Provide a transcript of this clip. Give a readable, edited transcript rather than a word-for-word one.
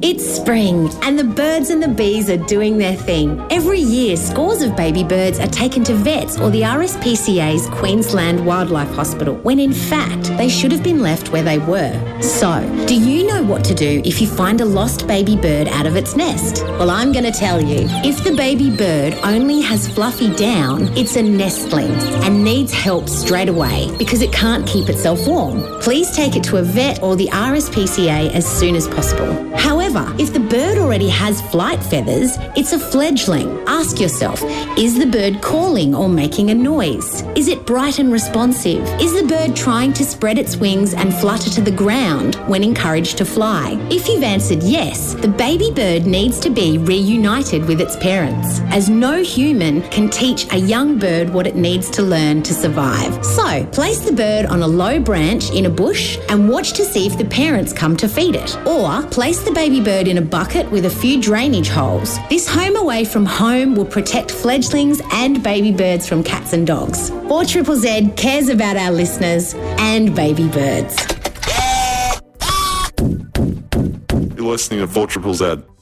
It's spring and the birds and the bees are doing their thing. Every year, scores of baby birds are taken to vets or the RSPCA's Queensland Wildlife Hospital, when in fact they should have been left where they were. So, do you know what to do if you find a lost baby bird out of its nest? Well, I'm going to tell you. If the baby bird only has fluffy down, it's a nestling and needs help straight away because it can't keep itself warm. Please take it to a vet or the RSPCA as soon as possible. However, if the bird already has flight feathers, it's a fledgling. Ask yourself, is the bird calling or making a noise? Is it bright and responsive? Is the bird trying to spread its wings and flutter to the ground when encouraged to fly? If you've answered yes, the baby bird needs to be reunited with its parents, as no human can teach a young bird what it needs to learn to survive. So, place the bird on a low branch in a bush and watch to see if the parents come to feed it. Or place the baby bird in a bucket with a few drainage holes. This home away from home will protect fledglings and baby birds from cats and dogs. 4ZZZ cares about our listeners and baby birds. You're listening to 4ZZZ.